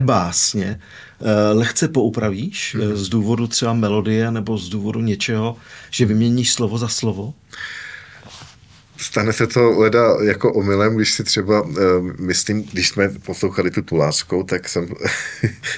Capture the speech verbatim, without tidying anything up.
básně lehce poupravíš mm. z důvodu třeba melodie nebo z důvodu něčeho, že vyměníš slovo za slovo? Stane se to leda jako omylem, když si třeba, uh, myslím, když jsme poslouchali tu Tulářskou, tak jsem